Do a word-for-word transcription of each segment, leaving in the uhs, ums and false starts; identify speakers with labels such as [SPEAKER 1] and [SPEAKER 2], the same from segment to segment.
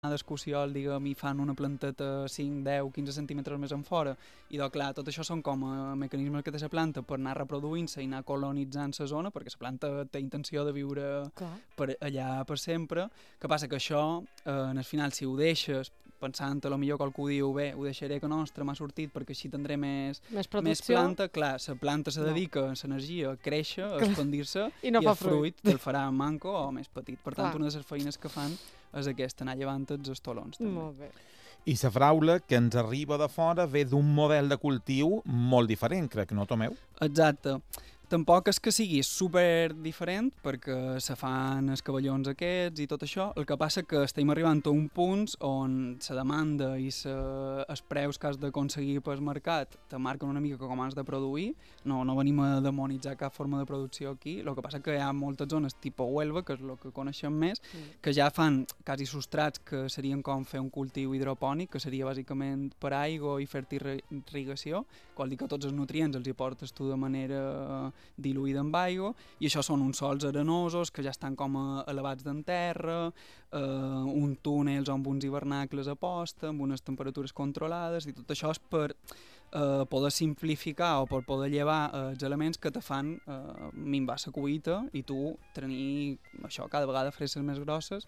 [SPEAKER 1] d'escuciol, diguem, i fan una planteta cinc, deu, quinze centímetres més en fora. I doncs, clar, tot això són com a mecanismes que té la planta per anar reproduint-se i anar colonitzant la zona, perquè la planta té intenció de viure clar. Per allà per sempre. Que passa que això, eh, en el final, si ho deixes, pensant a lo millor qualcú diu, bé, ho deixaré que nostre m'ha sortit perquè així tindré més,
[SPEAKER 2] més,
[SPEAKER 1] més planta, clar, la planta se dedica no. a l'energia a créixer, a expandir-se,
[SPEAKER 2] i, no
[SPEAKER 1] i el
[SPEAKER 2] fruit.
[SPEAKER 1] fruit el farà manco o més petit. Per tant, clar. Una de les feines que fan és aquesta, anar llevant els estolons. També.
[SPEAKER 2] Molt bé.
[SPEAKER 3] I la fraula que ens arriba de fora ve d'un model de cultiu molt diferent, crec, no, Tomeu?
[SPEAKER 1] Exacte. Tampoc és que sigui super diferent, perquè se fan els cavallons aquests i tot això. El que passa que estem arribant a un punt on la demanda i sa, els preus que has d'aconseguir pel mercat te marquen una mica com has de produir. No, no venim a demonitzar cap forma de producció aquí. El que passa que hi ha moltes zones tipus Huelva, que és el que coneixem més, mm. que ja fan quasi substrats que serien com fer un cultiu hidropònic, que seria bàsicament per aigua i fer-te irrigació, que vol dir que tots els nutrients els hi portes tu de manera diluïda amb aigua, i això són uns sols arenosos que ja estan com a elevats d'en terra, eh, un túnels amb uns hivernacles a posta, amb unes temperatures controlades, i tot això és per eh, poder simplificar o per poder llevar eh, els elements que te fan eh, minvar la cuita i tu tenir això cada vegada fresses més grosses,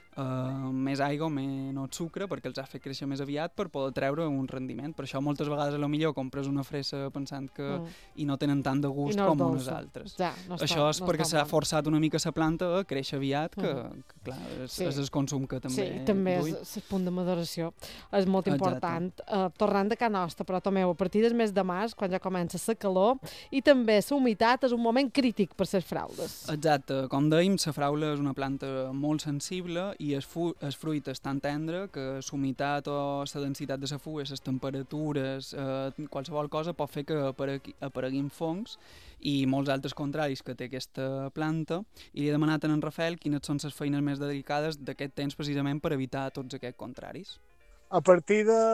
[SPEAKER 1] Uh, més aigua, menys sucre, perquè els ha fet créixer més aviat per poder treure un rendiment. Per això moltes vegades a lo millor compres una fressa pensant que mm. i no tenen tant de gust no com unes altres.
[SPEAKER 2] Ja, no està,
[SPEAKER 1] això és
[SPEAKER 2] no
[SPEAKER 1] perquè s'ha forçat una mica la planta a créixer aviat, que, mm. que clar, és, sí. és el consum que també
[SPEAKER 2] Sí, també duim. és el punt de maduració. És molt important. Uh, tornant de Can Nostra, però Tomeu, a partir del mes de març, quan ja comença la calor, i també la humitat és un moment crític per les fraules.
[SPEAKER 1] Exacte. Com dèiem, la fraula és una planta molt sensible i el, fu el fruit és tan tendre que la humitat o la densitat de la fulla, les temperatures, eh, qualsevol cosa pot fer que aparegui, apareguin fongs i molts altres contraris que té aquesta planta. I li he demanat a en Rafael quines són les feines més dedicades d'aquest temps precisament per evitar tots aquests contraris.
[SPEAKER 4] A partir de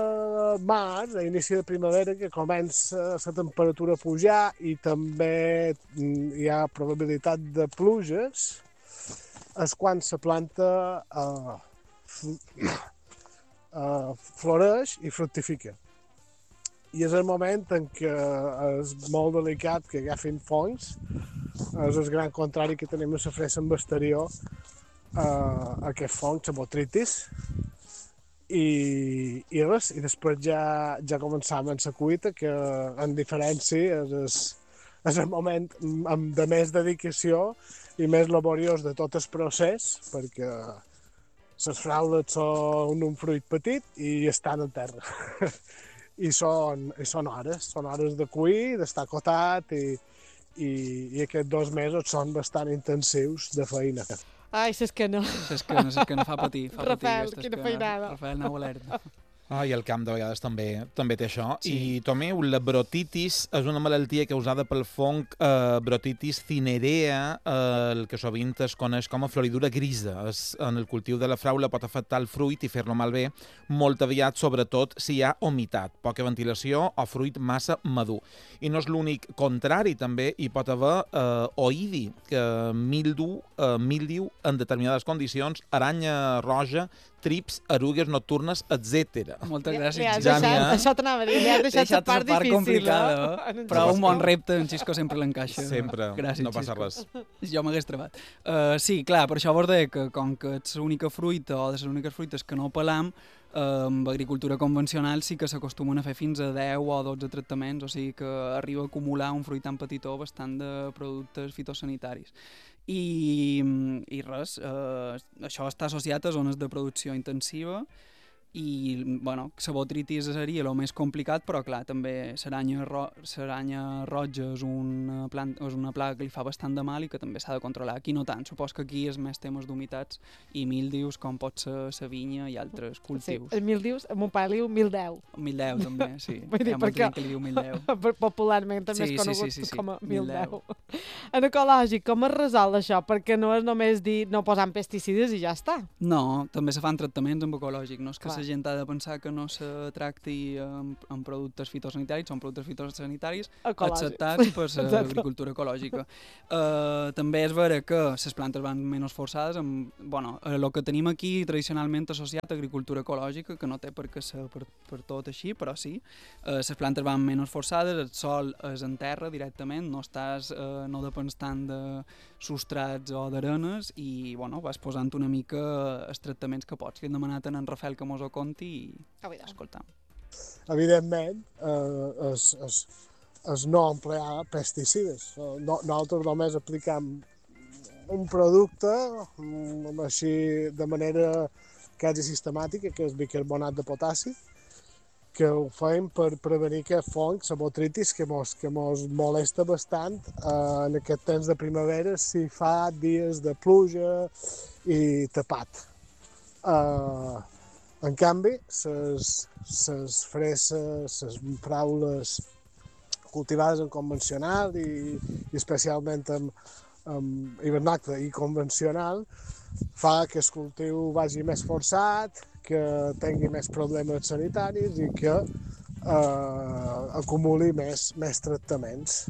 [SPEAKER 4] març, a inici de primavera, que comença la temperatura a pujar i també hi ha probabilitat de pluges, és quan la planta uh, uh, floreix i fructifica. I és el moment en què és molt delicat que agafin fongs, és el gran contrari que tenim a la fressa amb exterior, uh, aquest fong, la botritis, i, i res, i després ja, ja començam amb la cuita, que en diferència és, és el moment amb de més dedicació i més laboriós de tot el procés, perquè les fraules són un fruit petit i estan a terra. I són, i són hores, són hores de cuir, d'estar acotat, i, i, i aquests dos mesos són bastant intensius de feina.
[SPEAKER 2] Ai, és que no.
[SPEAKER 1] És que no, és que no fa patir. Fa
[SPEAKER 2] Rafael,
[SPEAKER 1] patir
[SPEAKER 2] quina feinada.
[SPEAKER 1] Rafael, aneu alerta.
[SPEAKER 3] Ah, i el camp de vegades també també té això.
[SPEAKER 1] Sí.
[SPEAKER 3] I, Tomeu, la brotitis és una malaltia causada pel fong eh, brotitis cinerea, eh, el que sovint es coneix com a floridura grisa. Es, en el cultiu de la fraula pot afectar el fruit i fer-lo malbé molt aviat, sobretot si hi ha humitat, poca ventilació o fruit massa madur. I no és l'únic contrari, també hi pot haver eh, oïdi, que mildiu, eh, mildiu en determinades condicions, aranya roja, trips, erugues nocturnes, etcètera.
[SPEAKER 1] Moltes gràcies,
[SPEAKER 2] ja, deixat, ja això t'anava a dir, ja has deixat, deixat la part, part difícil.
[SPEAKER 1] Complicada, eh? Però un bon repte, en Xisco sempre l'encaixa.
[SPEAKER 3] Sempre,
[SPEAKER 1] gràcies,
[SPEAKER 3] no passa
[SPEAKER 1] Xisco.
[SPEAKER 3] res.
[SPEAKER 1] Jo m'hagués trebat. Uh, sí, clar, per això vos deia que com que ets l'única fruita o de les úniques fruites que no pelam, uh, amb agricultura convencional sí que s'acostumen a fer fins a deu o dotze tractaments, o sigui que arriba a acumular un fruit tan petitó bastant de productes fitosanitaris. I, i res, eh, això està associat a zones de producció intensiva i, bueno, la botritis seria el més complicat, però clar, també l'aranya ro roja és una, planta, és una plaga que li fa bastant de mal i que també s'ha de controlar. Aquí no tant, supos que aquí és més temes d'humitats i mildius, com pot ser la vinya i altres cultius.
[SPEAKER 2] Sí, els mildius, mon pare li diu mil deu.
[SPEAKER 1] mil deu també, sí.
[SPEAKER 2] Vull dir,
[SPEAKER 1] hi ha molta
[SPEAKER 2] perquè
[SPEAKER 1] gent que li diu mil deu.
[SPEAKER 2] Popularment també
[SPEAKER 1] sí,
[SPEAKER 2] és conegut
[SPEAKER 1] sí, sí, sí, sí.
[SPEAKER 2] com a mil deu. En ecològic, com es resol això? Perquè no és només dir no posant pesticides i ja està.
[SPEAKER 1] No, també se fan tractaments amb ecològic, no és que
[SPEAKER 2] Clar.
[SPEAKER 1] la gent ha de pensar que no se tracti amb, amb productes fitosanitaris, són productes fitosanitaris acceptats per l'agricultura ecològica. Uh, també és vera que les plantes van menys forçades, amb, bueno, el que tenim aquí tradicionalment associat a agricultura ecològica, que no té per què ser per, per tot així, però sí, les uh, plantes van menys forçades, el sol és en terra directament, no estàs, uh, no depens tant de substrats o d'arenes i, bueno, vas posant una mica els tractaments que pots. Li hem demanat a en Rafael que mos ho conti i escoltam.
[SPEAKER 4] Evidentment, eh, és, és, és no emplear pesticides. No, nosaltres només aplicam un producte així de manera quasi sistemàtica, que és bicarbonat de potassi, que ho fem per prevenir aquest fong, la botritis, que mos, que mos molesta bastant eh, en aquest temps de primavera si fa dies de pluja i tapat. Eh, en canvi, les fresses, les fraules cultivades en convencional i, i especialment en, en hivernacle i convencional fa que el cultiu vagi més forçat, que tingui més problemes sanitaris i que eh, acumuli més, més tractaments.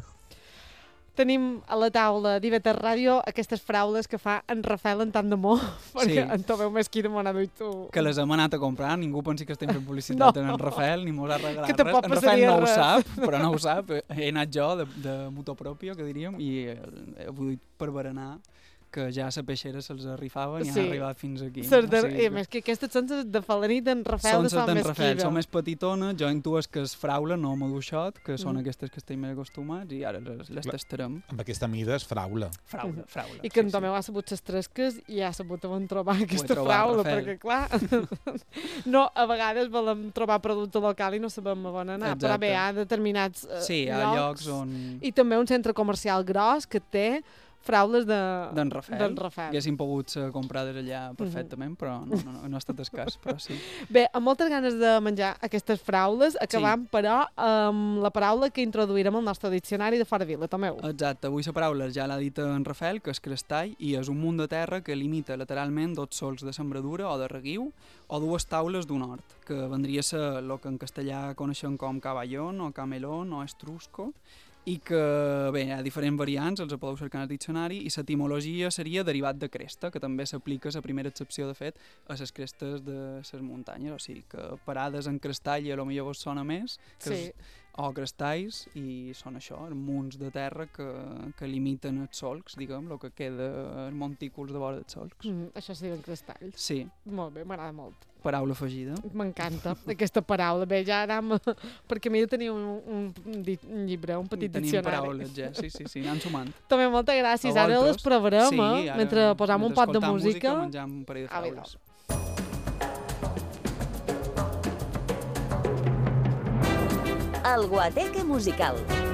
[SPEAKER 2] Tenim a la taula d'I V T Ràdio aquestes fraules que fa en Rafael en tant d'amor, perquè sí. En Tomeu Mesquí de m'ho i tu...
[SPEAKER 1] Que les hem anat a comprar, ningú pensi que estem fent publicitat no. En Rafael, ni mos ha regalat
[SPEAKER 2] res.
[SPEAKER 1] En Rafael no res. Ho sap, però no ho sap. He anat jo de, de motor propio, que diríem, i he volgut per berenar que ja a la peixera se'ls arrifaven i sí. Han arribat fins aquí.
[SPEAKER 2] No? De, o sigui, més que aquestes són de falanit d'en Rafael de Sant Mesquí.
[SPEAKER 1] Són més petitones, jo intues que es fraula, no maduixot, que són mm. aquestes que estem més acostumats i ara les, les tastarem.
[SPEAKER 3] Amb aquesta mida és fraula.
[SPEAKER 1] Fraula, mm. fraula.
[SPEAKER 2] I que en Tomeu sí, sí. Ha sabut les tresques i ha sabut on trobar aquesta fraula, perquè clar, no, a vegades volem trobar producte local i no sabem on anar, exacte. Però bé, hi ha determinats uh,
[SPEAKER 1] sí, hi ha llocs, llocs on...
[SPEAKER 2] I també un centre comercial gros que té fraules d'en de,
[SPEAKER 1] Rafael. Rafael. Haguéssim pogut ser comprades allà perfectament, mm-hmm. però no, no, no ha estat escàs, però sí.
[SPEAKER 2] Bé, amb moltes ganes de menjar aquestes fraules, acabam, sí. Però, amb la paraula que introduirem al nostre diccionari de fora vila, Tomeu.
[SPEAKER 1] Exacte, avui la paraula ja l'ha dit en Rafael, que és crestall, i és un munt de terra que limita lateralment dos sols de sembradura o de reguiu, o dues taules d'un hort, que vendria a ser el que en castellà coneixem com cavallón, o camelón, o estrusco, i que, bé, hi ha diferents variants, els podeu cercar en el diccionari, i l'etimologia seria derivat de cresta, que també s'aplica la primera excepció, de fet, a les crestes de les muntanyes, o sigui que parades en crestall i potser vos sona més, que sí. És, o crestalls, i són això, munts de terra que, que limiten els solcs, diguem, el que queda, els montículs de vora dels solcs.
[SPEAKER 2] Mm, això sí, en crestalls.
[SPEAKER 1] Sí.
[SPEAKER 2] Molt bé, m'agrada molt.
[SPEAKER 1] Paraula afegida.
[SPEAKER 2] M'encanta aquesta paraula. Bé, ja anem... Perquè a mi tenia un, un, un llibre, un petit
[SPEAKER 1] Tenim
[SPEAKER 2] diccionari.
[SPEAKER 1] Tenim paraules, ja. Sí, sí, sí, anem sumant.
[SPEAKER 2] També moltes gràcies. Ara les provarem, sí, eh? Mentre posam un pot de música.
[SPEAKER 1] música menjam un parell de fraules.
[SPEAKER 5] El Guateque musical.